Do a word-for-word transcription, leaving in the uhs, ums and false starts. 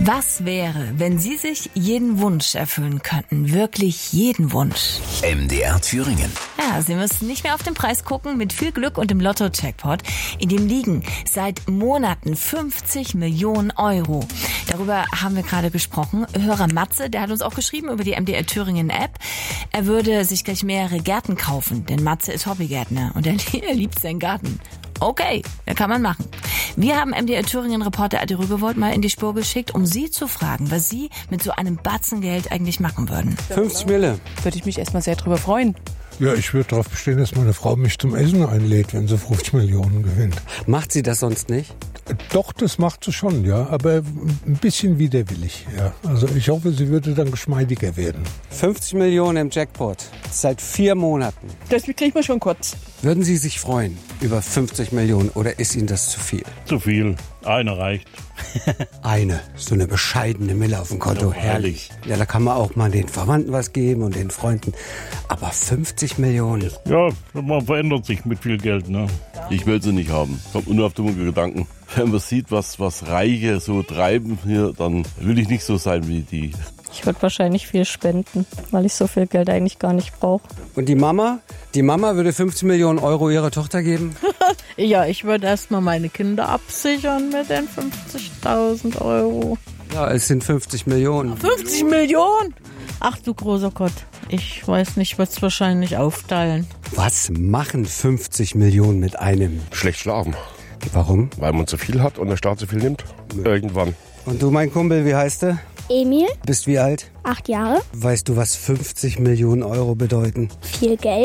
Was wäre, wenn Sie sich jeden Wunsch erfüllen könnten? Wirklich jeden Wunsch. M D R Thüringen. Ja, Sie müssen nicht mehr auf den Preis gucken. Mit viel Glück und dem Lotto-Jackpot, in dem liegen seit Monaten fünfzig Millionen Euro. Darüber haben wir gerade gesprochen. Hörer Matze, der hat uns auch geschrieben über die M D R Thüringen App. Er würde sich gleich mehrere Gärten kaufen, denn Matze ist Hobbygärtner und er liebt seinen Garten. Okay, das kann man machen. Wir haben M D R Thüringen-Reporter Adi Rügewold mal in die Spur geschickt, um Sie zu fragen, was Sie mit so einem Batzen Geld eigentlich machen würden. fünfzig Mille. Würde ich mich erstmal sehr drüber freuen. Ja, ich würde darauf bestehen, dass meine Frau mich zum Essen einlädt, wenn sie fünfzig Millionen gewinnt. Macht sie das sonst nicht? Doch, das macht sie schon, ja, aber ein bisschen widerwillig, ja. Also ich hoffe, sie würde dann geschmeidiger werden. fünfzig Millionen im Jackpot. Seit vier Monaten. Das kriegt man schon kurz. Würden Sie sich freuen über fünfzig Millionen oder ist Ihnen das zu viel? Zu viel. Eine reicht. Eine, so eine bescheidene Mille auf dem Konto, Ja, herrlich. Ja, da kann man auch mal den Verwandten was geben und den Freunden. Aber fünfzig Millionen. Ja, man verändert sich mit viel Geld, ne? Ich will sie nicht haben. Kommt nur auf dumme Gedanken. Wenn man sieht, was, was Reiche so treiben hier, dann will ich nicht so sein wie die. Ich würde wahrscheinlich viel spenden, weil ich so viel Geld eigentlich gar nicht brauche. Und die Mama? Die Mama würde fünfzig Millionen Euro ihrer Tochter geben? Ja, ich würde erstmal meine Kinder absichern mit den fünfzigtausend Euro. Ja, es sind fünfzig Millionen. fünfzig Millionen? Ach du großer Gott. Ich weiß nicht, ich würde es wahrscheinlich aufteilen. Was machen fünfzig Millionen mit einem? Schlecht schlafen, Warum? weil man zu viel hat und der Staat zu viel nimmt. Irgendwann. Und du, mein Kumpel, wie heißt du? Emil, Bist wie alt? acht Jahre, Weißt du, was fünfzig Millionen Euro bedeuten? viel Geld.